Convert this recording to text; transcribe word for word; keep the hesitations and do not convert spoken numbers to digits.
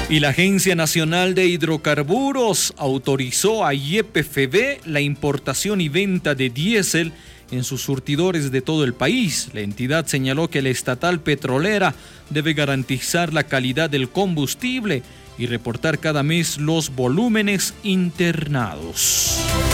Y la Agencia Nacional de Hidrocarburos autorizó a Y P F B la importación y venta de diésel en sus surtidores de todo el país. La entidad señaló que la estatal petrolera debe garantizar la calidad del combustible y reportar cada mes los volúmenes internados.